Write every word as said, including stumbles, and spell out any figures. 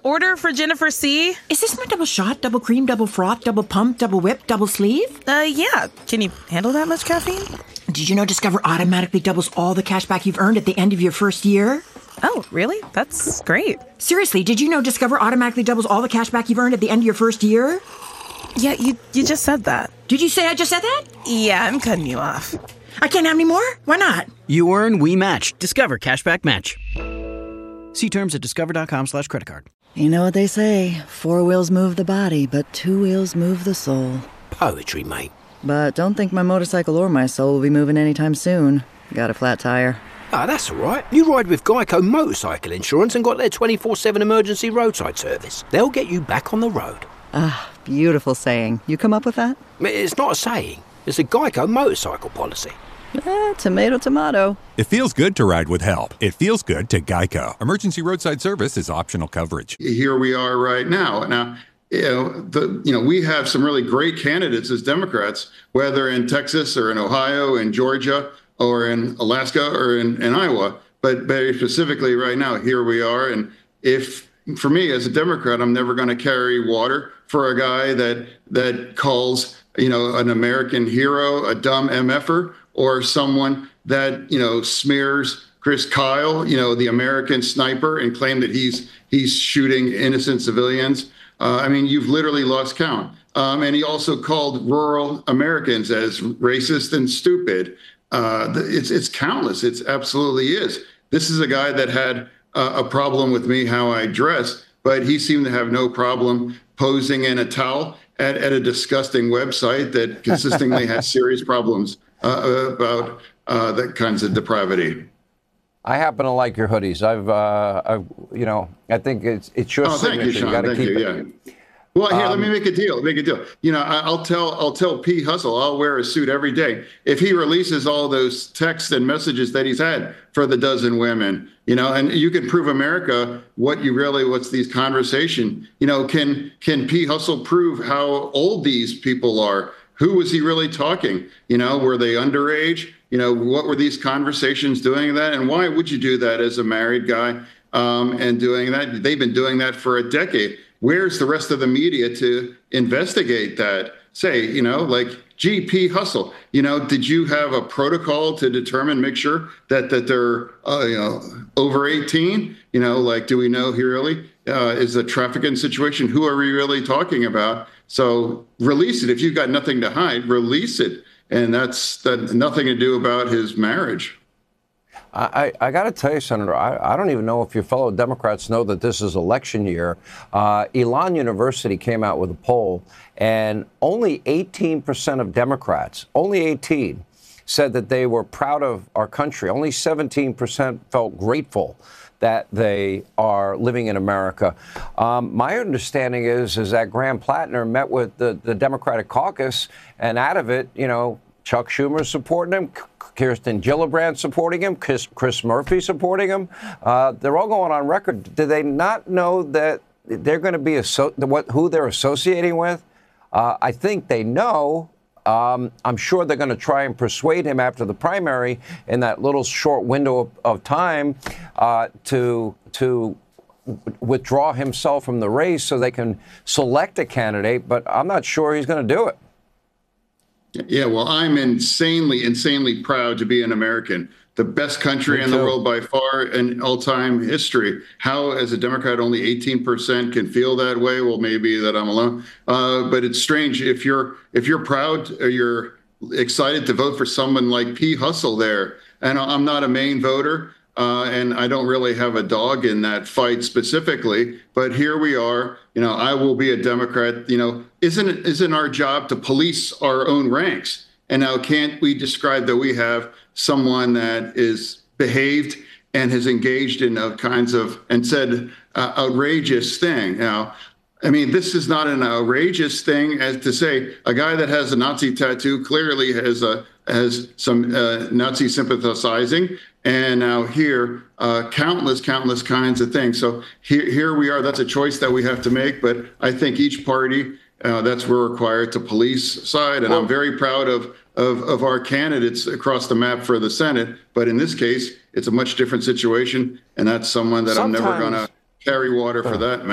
order for Jennifer C. Is this my double shot, double cream, double froth, double pump, double whip, double sleeve? Uh, yeah. Can you handle that much caffeine? Did you know Discover automatically doubles all the cash back you've earned at the end of your first year? Oh, really? That's great. Seriously, did you know Discover automatically doubles all the cash back you've earned at the end of your first year? Yeah, you, you just said that. Did you say I just said that? Yeah, I'm cutting you off. I can't have any more? Why not? You earn, we match. Discover Cashback Match. See terms at discover.com slash credit card. You know what they say, four wheels move the body, but two wheels move the soul. Poetry, mate. But don't think my motorcycle or my soul will be moving anytime soon. Got a flat tire. Ah, that's all right. You ride with Geico Motorcycle Insurance and got their twenty-four seven emergency roadside service. They'll get you back on the road. Ah, beautiful saying. You come up with that? It's not a saying. It's a Geico motorcycle policy. Eh, tomato, tomato. It feels good to ride with help. It feels good to Geico. Emergency roadside service is optional coverage. Here we are right now. Now, you know, the, you know, we have some really great candidates as Democrats, whether in Texas or in Ohio, in Georgia, or in Alaska or in, in Iowa. But very specifically right now, here we are. And if, for me as a Democrat, I'm never going to carry water for a guy that that calls, you know, an American hero a dumb M F-er, or someone that, you know, smears Chris Kyle, you know, the American sniper, and claim that he's he's shooting innocent civilians. Uh, I mean, you've literally lost count. Um, and he also called rural Americans as racist and stupid. Uh, it's it's countless. It's absolutely is. This is a guy that had uh, a problem with me, how I dress, but he seemed to have no problem posing in a towel at, at a disgusting website that consistently has serious problems uh, about uh, that kinds of depravity. I happen to like your hoodies. I've, uh, I've you know, I think it's it's your oh, signature. Thank you, Sean. You got to keep you, it. Yeah. Well, here, um, let me make a deal. Make a deal. You know, I, I'll tell I'll tell P. Hustle I'll wear a suit every day if he releases all those texts and messages that he's had for the dozen women. You know, and you can prove America what you really what's these conversation. You know, can can P. Hustle prove how old these people are? Who was he really talking? You know, were they underage? You know, what were these conversations doing that? And why would you do that as a married guy um, and doing that? They've been doing that for a decade. Where's the rest of the media to investigate that? Say, you know, like G P. Hustle, you know, did you have a protocol to determine, make sure that that they're, uh, you know, over eighteen? You know, like, do we know here really uh, is the trafficking situation? Who are we really talking about? So release it. If you've got nothing to hide, release it. And that's that nothing to do about his marriage. I, I got to tell you, Senator, I, I don't even know if your fellow Democrats know that this is election year. Uh, Elon University came out with a poll, and only eighteen percent of Democrats, only eighteen, said that they were proud of our country. Only seventeen percent felt grateful that they are living in America. Um, my understanding is, is that Graham Plattner met with the, the Democratic caucus, and out of it, you know, Chuck Schumer supporting him, Kirsten Gillibrand supporting him, Chris, Chris Murphy supporting him. Uh, they're all going on record. Do they not know that they're going to be asso- what, who they're associating with? Uh, I think they know. Um, I'm sure they're going to try and persuade him after the primary in that little short window of, of time uh, to to withdraw himself from the race so they can select a candidate. But I'm not sure he's going to do it. Yeah, well, I'm insanely, insanely proud to be an American. The best country in the world by far in all-time history. How, as a Democrat, only eighteen percent can feel that way? Well, maybe that I'm alone. Uh, but it's strange if you're if you're proud or you're excited to vote for someone like P. Hustle there. And I'm not a Maine voter, uh, and I don't really have a dog in that fight specifically. But here we are. You know, I will be a Democrat. You know, isn't it isn't our job to police our own ranks? And now, can't we describe that we have someone that is behaved and has engaged in all kinds of and said uh, outrageous thing? Now, I mean, this is not an outrageous thing as to say a guy that has a Nazi tattoo clearly has a has some uh, Nazi sympathizing. And now here, uh, countless, countless kinds of things. So here, here we are. That's a choice that we have to make. But I think each party, uh, that's we're required to police side. And well, I'm very proud of, of of our candidates across the map for the Senate. But in this case, it's a much different situation. And that's someone that I'm never going to carry water for that.